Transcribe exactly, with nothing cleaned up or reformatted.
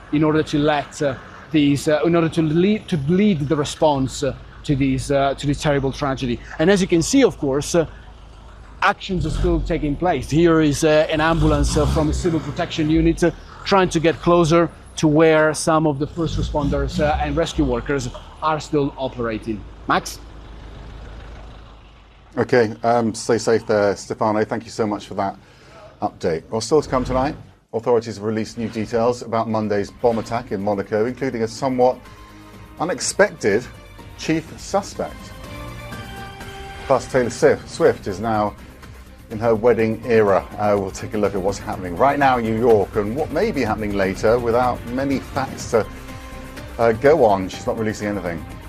in order to let uh, these, uh, in order to lead to lead the response uh, to these uh, to this terrible tragedy. And as you can see, of course, uh, actions are still taking place. Here is uh, an ambulance uh, from a civil protection unit uh, trying to get closer to where some of the first responders uh, and rescue workers are still operating. Max? Okay, um, stay safe there, Stefano. Thank you so much for that update. Well, still to come tonight, authorities have released new details about Monday's bomb attack in Monaco, including a somewhat unexpected chief suspect. Plus, Taylor Swift is now in her wedding era. Uh, we'll take a look at what's happening right now in New York and what may be happening later without many facts to uh, go on. She's not releasing anything.